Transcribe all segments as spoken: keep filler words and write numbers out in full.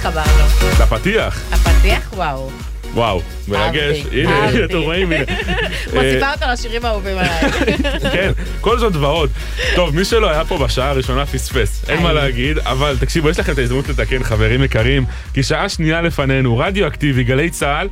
התחברנו. לפתיח. הפתיח, וואו. וואו, מרגש. הנה, אתם רואים, הנה. מוסיפה אותו לשירים האהובים עליי. כן, כל זאת ועוד. טוב, מי שלא היה פה בשעה הראשונה פספס, אין מה להגיד, אבל תקשיבו, יש לכם את ההזדמנות לתקן, חברים יקרים, כי שעה שנייה לפנינו, רדיו אקטיבי, גלי צהל,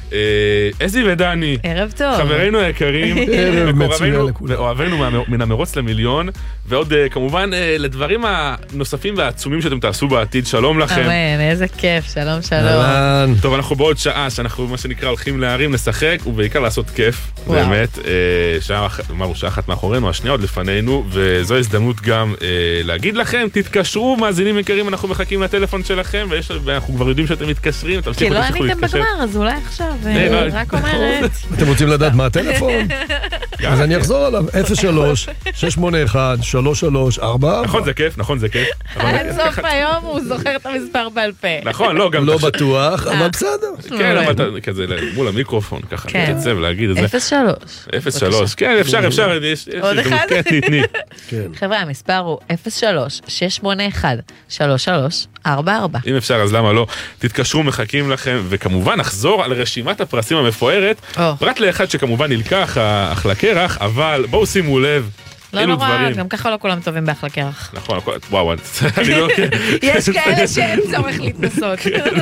אזי ודני, ערב טוב. חברינו היקרים, מקורבינו ואוהבינו מן המרוץ למיליון, ועוד כמובן לדברים הנוספים והעצומים שאתם תעשו בעתיד. שלום לכם. אמן, איזה כיף, שלום שלום. טוב, אנחנו בעוד שעה שאנחנו מה שנקרא הולכים להרים, לשחק ובעיקר לעשות כיף, באמת. שעה אחת מאחורינו, השנייה עוד לפנינו, וזו הזדמנות גם להגיד לכם, תתקשרו, מאזינים יקרים, אנחנו מחכים לטלפון שלכם, ואנחנו כבר יודעים שאתם מתקשרים, כי לא עניתם בגמר, אז אולי עכשיו רק אומרת. אתם רוצים לדעת מה הטלפון? אז אני אחזור עליו, אפס שלוש שש שמונה אחת שלוש שלוש ארבע. נכון, זה כיף, נכון, זה כיף. עד סוף היום הוא זוכר את המספר בעל פה. נכון, לא, גם... לא בטוח, אבל בסדר. כן, אבל אתה כזה מול המיקרופון, ככה, להתייצב, להגיד את זה. אפס שלוש. אפס שלוש, כן, אפשר, אפשר. עוד אחד? כן, תתני. חבר'ה, המספר הוא אפס שלוש שש שמונה אחת שלוש שלוש ארבע ארבע. אם אפשר, אז למה לא? תתקשרו, מחכים לכם, וכמובן נחזור על רשימת הפרסים המפוארת, פרט לאחד שכמובן נלקח אחלה קרח, אבל בואו שימו לב, לא נורא, גם ככה לא כולם טובים באחלה קרח. נכון, וואו, אני לא... יש כאלה שאין צורך להתנסות.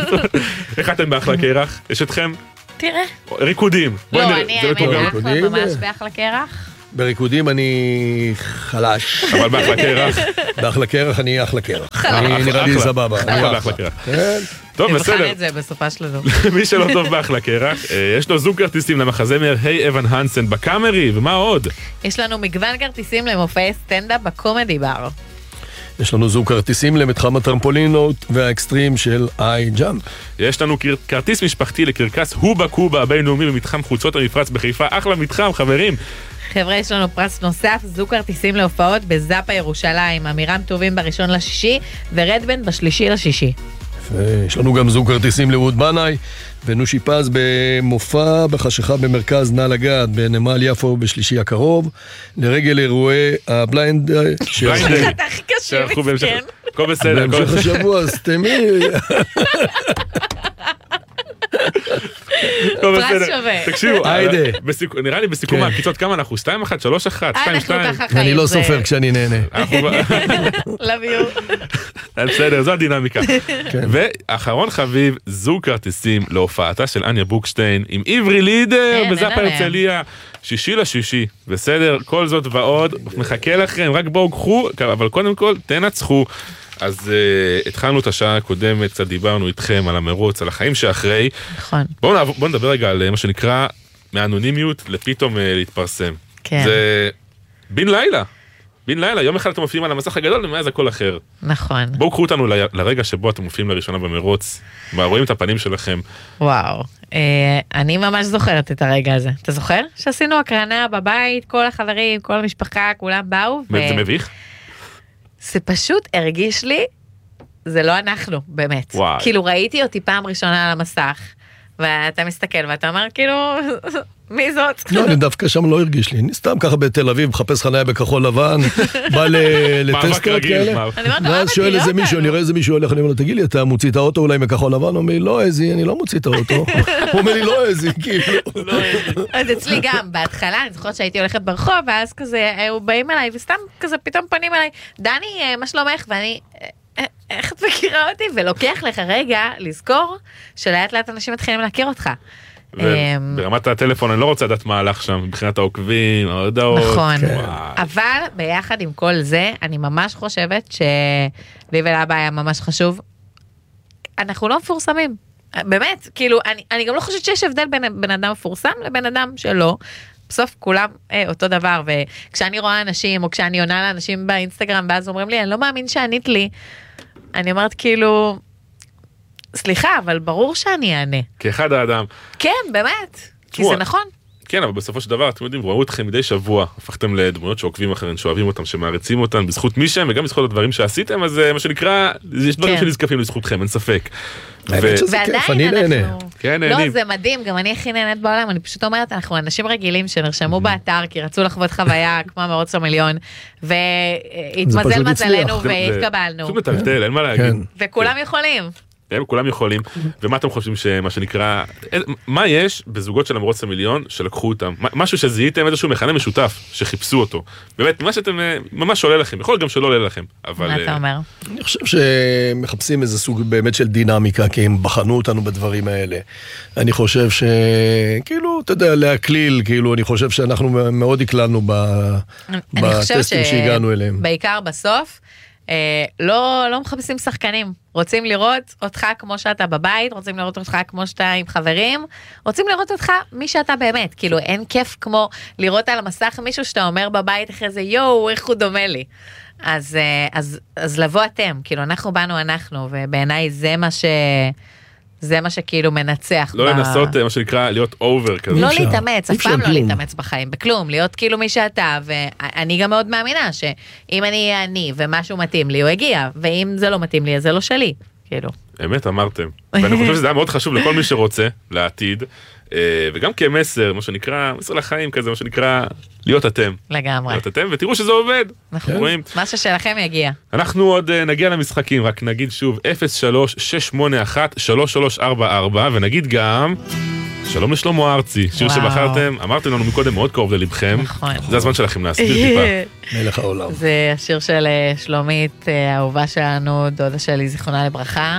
איך אתם באחלה קרח? יש אתכם? תראה. ריקודים. לא, אני האמת אחלה ממש באחלה קרח. בריקודים אני חלש. אבל באחלה קרח? באחלה קרח אני אחלה קרח. אני נראה לי סבבה. אחלה באחלה קרח. טוב, בסדר. נבחן את זה בסופה שלנו. מי שלא טוב באחלה קרח, יש לו זוג כרטיסים למחזמר היי אבן הנסן בקאמרי, ומה עוד? יש לנו מגוון כרטיסים למופעי סטנדאפ בקומדי בר. יש לנו זוג כרטיסים למתחם הטרמפולינות והאקסטרים של איי ג'אמפ. יש לנו כרטיס משפחתי לקרקס הובה קובה הבינלאומי במתחם חוצות המפרץ בחיפה. אחלה מתחם, חברים. חבר'ה, יש לנו פרס נוסף, זוג כרטיסים להופעות בזאפה ירושלים, אמירם טובים בראשון לשישי ורדבן בשלישי לשישי. יש לנו גם זוג כרטיסים לווד בנאי ונושי פז במופע בחשיכה במרכז נע לגעת בנמל יפו בשלישי הקרוב, לרגל אירועי הבליינד בליינד אתה הכי קשה, מסכן. כל בסדר. בהמשך השבוע, סתמי. פרס שווה. תקשיבו, נראה לי בסיכום העקיצות כמה אנחנו? שתיים אחת, שלוש אחת, שתיים שתיים. אני לא סופר כשאני נהנה. Love you. בסדר, זו הדינמיקה. ואחרון חביב, זוג כרטיסים להופעתה של אניה בוקשטיין עם עברי לידר בזאפה הרצליה, שישי לשישי. בסדר, כל זאת ועוד מחכה לכם, רק בואו קחו, אבל קודם כל תנצחו. אז uh, התחלנו את השעה הקודמת, קצת דיברנו איתכם על המרוץ, על החיים שאחרי. נכון. בואו נעבור, בוא נדבר רגע על מה שנקרא מאנונימיות לפתאום uh, להתפרסם. כן. זה בין לילה. בין לילה, יום אחד אתם מופיעים על המסך הגדול, ומאז הכל אחר. נכון. בואו קחו אותנו ל, לרגע שבו אתם מופיעים לראשונה במרוץ, ורואים את הפנים שלכם. וואו, אה, אני ממש זוכרת את הרגע הזה. אתה זוכר? שעשינו הקרנה בבית, כל החברים, כל המשפחה, כולם באו. ו... זה מביך? זה פשוט הרגיש לי, זה לא אנחנו, באמת. וואי. כאילו ראיתי אותי פעם ראשונה על המסך, ואתה מסתכל ואתה אומר כאילו, מי זאת? לא, אני דווקא שם לא הרגיש לי, אני סתם ככה בתל אביב, מחפש חניה בכחול לבן, בא לטסטות כאלה, ואז שואל איזה מישהו, אני רואה איזה מישהו הולך, אני אומר לו, תגיד לי, אתה מוציא את האוטו אולי מכחול לבן? הוא אומר לי, לא איזי, אני לא מוציא את האוטו. הוא אומר לי, לא איזי, כאילו. אז אצלי גם, בהתחלה, אני זוכרת שהייתי הולכת ברחוב, ואז כזה, הוא באים אליי, וסתם כזה פתאום פונים אליי, דני, מה שלומך? ואני... איך את מכירה אותי? ולוקח לך רגע לזכור שלאט לאט אנשים מתחילים להכיר אותך. ברמת הטלפון אני לא רוצה לדעת מה הלך שם, מבחינת העוקבים, ההודעות. נכון, אבל ביחד עם כל זה, אני ממש חושבת שלי ולאבא היה ממש חשוב, אנחנו לא מפורסמים. באמת, כאילו, אני גם לא חושבת שיש הבדל בין בן אדם מפורסם לבן אדם שלא. בסוף כולם אה, אותו דבר, וכשאני רואה אנשים, או כשאני עונה לאנשים באינסטגרם, ואז אומרים לי, אני לא מאמין שענית לי, אני אומרת כאילו, סליחה, אבל ברור שאני אענה. כאחד האדם. כן, באמת, כי זה נכון. כן, אבל בסופו של דבר, אתם יודעים, ראו אתכם מדי שבוע, הפכתם לדמויות שעוקבים אחריהן, שאוהבים אותם, שמעריצים אותם, בזכות מי שהם, וגם בזכות הדברים שעשיתם, אז מה שנקרא, יש דברים שנזקפים לזכותכם, אין ספק. ועדיין אנחנו... לא, זה מדהים, גם אני הכי נהנית בעולם, אני פשוט אומרת, אנחנו אנשים רגילים שנרשמו באתר, כי רצו לחוות חוויה כמו מרוץ למיליון, והתמזל מזלנו והתקבלנו. פשוט מטלטל, אין מה להגיד. וכולם יכולים. הם כולם יכולים, ומה אתם חושבים שמה שנקרא, מה יש בזוגות של המרוץ למיליון שלקחו אותם? משהו שזיהיתם איזשהו מכנה משותף, שחיפשו אותו. באמת, מה שאתם ממש עולה לכם, יכול גם שלא עולה לכם. מה אתה אומר? אני חושב שמחפשים איזה סוג באמת של דינמיקה, כי הם בחנו אותנו בדברים האלה. אני חושב שכאילו, אתה יודע, להקליל, כאילו, אני חושב שאנחנו מאוד הקללנו בטסטים שהגענו אליהם. בעיקר בסוף, אה, לא, לא מחפשים שחקנים, רוצים לראות אותך כמו שאתה בבית, רוצים לראות אותך כמו שאתה עם חברים, רוצים לראות אותך מי שאתה באמת, כאילו אין כיף כמו לראות על המסך מישהו שאתה אומר בבית אחרי זה, יואו, איך הוא דומה לי. אז, אז, אז לבוא אתם, כאילו אנחנו באנו אנחנו, ובעיניי זה מה ש... זה מה שכאילו מנצח. לא לנסות, מה שנקרא, להיות אובר כזה. לא להתאמץ, אף פעם לא להתאמץ בחיים, בכלום, להיות כאילו מי שאתה, ואני גם מאוד מאמינה שאם אני אהיה אני ומשהו מתאים לי, הוא הגיע, ואם זה לא מתאים לי, אז זה לא שלי, כאילו. אמת, אמרתם. ואני חושב שזה היה מאוד חשוב לכל מי שרוצה, לעתיד, וגם כמסר, מה שנקרא, מסר לחיים כזה, מה שנקרא, להיות אתם. לגמרי. להיות אתם, ותראו שזה עובד. אנחנו רואים. מה ששלכם יגיע. אנחנו עוד נגיע למשחקים, רק נגיד שוב, אפס שלוש שש שמונה אחת שלוש שלוש ארבע ארבע, ונגיד גם, שלום לשלמה ארצי, שיר שבחרתם, אמרתם לנו מקודם, מאוד קרוב ללבכם. נכון. זה הזמן שלכם להסביר טיפה. מלך העולם. זה השיר של שלומית, האהובה שלנו, דודה שלי, זיכרונה לברכה.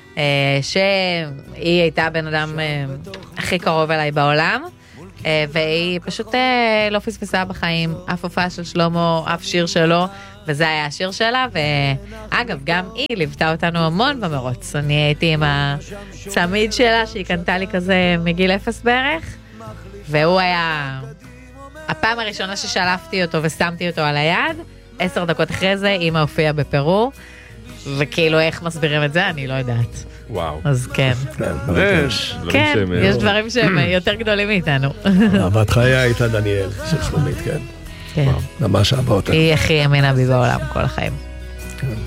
שהיא הייתה בן אדם הכי קרוב אליי בעולם, והיא פשוט לא פספסה בחיים אף הופעה של שלמה, אף שיר שלו, וזה היה השיר שלה. ואגב, גם היא ליוותה אותנו המון במרוץ. אני הייתי עם הצמיד שלה שהיא קנתה לי כזה מגיל אפס בערך, והוא היה הפעם הראשונה ששלפתי אותו ושמתי אותו על היד. עשר דקות אחרי זה אמא הופיעה בפרו, וכאילו איך מסבירים את זה אני לא יודעת. וואו. אז כן. כן, יש דברים שהם יותר גדולים מאיתנו. אהבת חיי הייתה דניאל של שלומית, כן. כן. ממש אהבה אותה. היא הכי האמינה בי בעולם כל החיים.